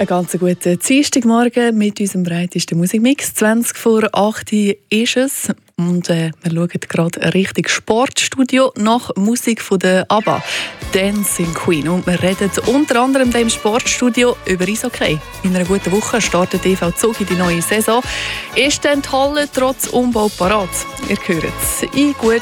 Einen ganz guten Dienstagmorgen mit unserem breitesten Musikmix. 20 vor 8 ist es. Und wir schauen gerade Richtung Sportstudio nach Musik von der ABBA, Dancing Queen. Und wir reden unter anderem im Sportstudio über Eishockey. In einer guten Woche startet EV Zug in die neue Saison. Ist denn die Halle trotz Umbau parat? Ihr hört es in gut